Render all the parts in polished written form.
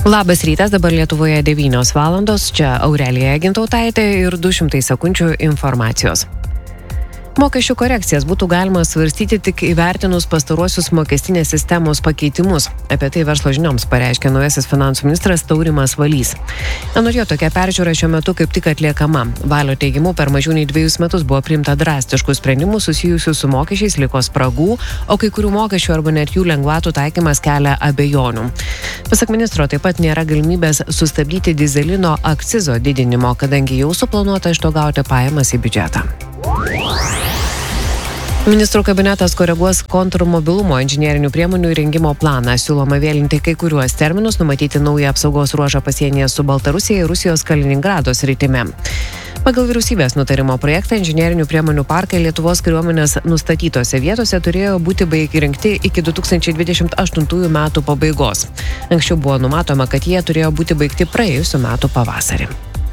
Labas rytas, dabar Lietuvoje 9 valandos, čia Aurelija Gintautaitė ir 200 sekundžių informacijos. Mokesčių korekcijas būtų galima svarstyti tik įvertinus pastaruosius mokestinės sistemos pakeitimus. Apie tai Verslo žinioms pareiškė naujasis finansų ministras Taurimas Valys. Anot jo, tokia peržiūra šiuo metu kaip tik atliekama. Valio teigimu, per mažiau nei 2 metus buvo priimta drastiškų sprendimų susijusių su mokesčiais, liko spragų, o kai kurių mokesčių arba net jų lengvatų taikymas kelia abejonių. Pasak ministro, taip pat nėra galimybės sustabdyti dyzelino akcizo didinimo, kadangi jau suplanuota iš to gauti pajamas į biudžetą. Ministrų kabinetas koreguos kontrmobilumo inžinerinių priemonių įrengimo planą. Siūloma vėlinti kai kuriuos terminus, numatyti naują apsaugos ruožą pasienyje su Baltarusija ir Rusijos Kaliningrado sritimi. Pagal vyriausybės nutarimo projektą inžinerinių priemonių parkai Lietuvos kariuomenės nustatytose vietose turėjo būti baigti įrengti iki 2028 metų pabaigos. Anksčiau buvo numatoma, kad jie turėjo būti baigti praėjusių metų pavasarį.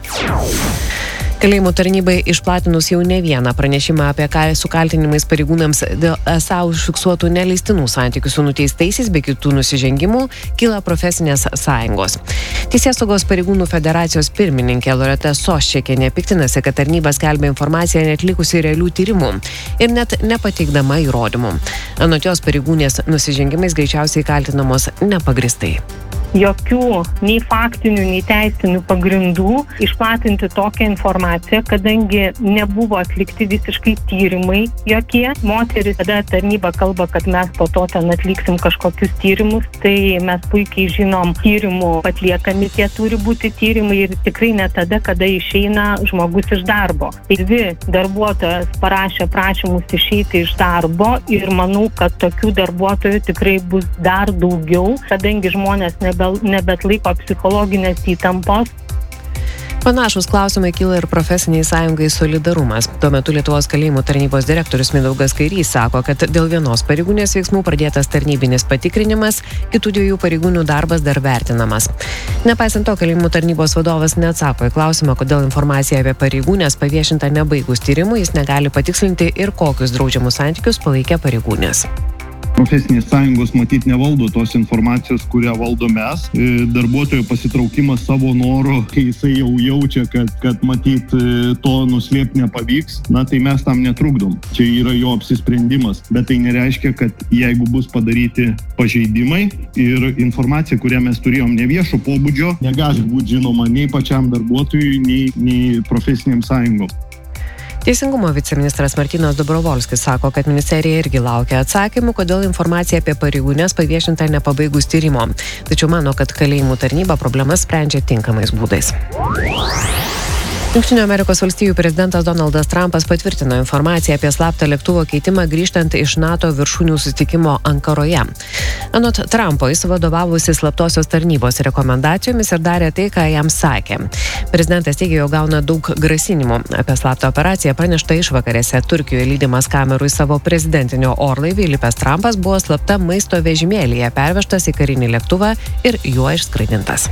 Kalėjimų tarnybai išplatinus jau ne vieną pranešimą apie su kaltinimais pareigūnams dėl esą užfiksuotų neleistinų santykių su nuteistaisiais bei kitų nusižengimų, kyla profesinės sąjungos. Teisėsaugos pareigūnų federacijos pirmininkė Loreta Soščekienė piktinasi, kad tarnyba skelbia informaciją neatlikusi realių tyrimų ir net nepateikdama įrodymų. Anot jos, pareigūnės nusižengimais greičiausiai kaltinamos nepagristai. Jokių nei faktinių, nei teisinių pagrindų išplatinti tokią informaciją, kadangi nebuvo atlikti visiškai tyrimai jokie. Moteris, tada tarnyba kalba, kad mes po to ten atliksim kažkokius tyrimus, tai mes puikiai žinom, tyrimų atliekami tie turi būti tyrimai ir tikrai ne tada, kada išeina žmogus iš darbo. Dvi darbuotojas parašė prašymus išeiti iš darbo ir manau, kad tokių darbuotojų tikrai bus dar daugiau, kadangi žmonės nebetlaiko psichologinės įtampos. Panašus klausimai kyla ir profesiniai sąjungai Solidarumas. Tuo metu Lietuvos kalėjimų tarnybos direktorius Mindaugas Kairys sako, kad dėl vienos pareigūnės veiksmų pradėtas tarnybinis patikrinimas, kitų 2 pareigūnių darbas dar vertinamas. Nepaisant to, kalėjimų tarnybos vadovas neatsako į klausimą, kodėl informacija apie pareigūnės paviešinta nebaigus tyrimų, jis negali patikslinti ir kokius draudžiamus santykius palaikė pareigūnės. Profesinės sąjungos matyt nevaldo tos informacijos, kurią valdo mes. Darbuotojo pasitraukimas savo noru, kai jisai jau jaučia, kad matyt to nuslėpti nepavyks, tai mes tam netrukdom. Čia yra jo apsisprendimas, bet tai nereiškia, kad jeigu bus padaryti pažeidimai ir informacija, kurią mes turėjom neviešo pobūdžio, negali būti žinoma nei pačiam darbuotojui, nei profesinėms sąjungom. Teisingumo viceministras Martynas Dobrovolskis sako, kad ministerija irgi laukia atsakymų, kodėl informacija apie pareigūnės paviešinta nepabaigus tyrimo. Tačiau mano, kad kalėjimų tarnyba problemas sprendžia tinkamais būdais. Jungtinių Amerikos valstijų prezidentas Donaldas Trumpas patvirtino informaciją apie slaptą lėktuvo keitimą grįžtant iš NATO viršūnių susitikimo Ankaroje. Anot Trumpo, jis vadovavosi slaptosios tarnybos rekomendacijomis ir darė tai, ką jam sakė. Prezidentas teigė, jog gauna daug grasinimų. Apie slaptą operaciją pranešta išvakarėse. Turkijoje lydimas kamerų į savo prezidentinio orlaivį įlipęs Trumpas buvo slapta maisto vežimėlyje pervežtas į karinį lėktuvą ir juo išskraidintas.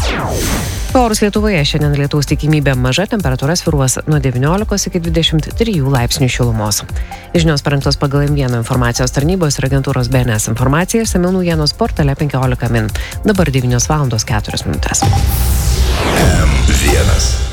Orus Lietuvoje šiandien lietaus tikimybė maža, temperatūra svyruos nuo 19 iki 23 laipsnių šilumos. Žinios parengtos pagal M1 informacijos tarnybos ir agentūros BNS informaciją, išsamiau naujienos portale 15 min. Dabar 9 valandos 4 minutės. M1.